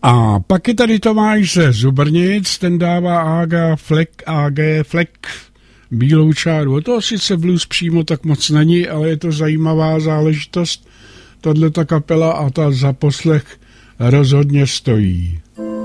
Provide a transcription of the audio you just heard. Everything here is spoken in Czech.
A pak je tady Tomáš ze Zubrnic, ten dává AG Fleck, bílou čáru. To sice blues přímo tak moc není, ale je to zajímavá záležitost. Tato kapela a ta za poslech rozhodně stojí.